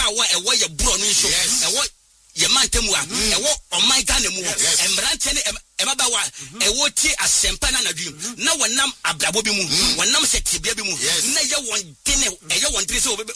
wa ewo ye bro no nso ewo ye mantemua ewo oman Ghana mu embrante ne emaba wa ewo ti asempa na nadwim na wonam abrabo bi mu wonam setibia bi mu na ye won tene eye won tire se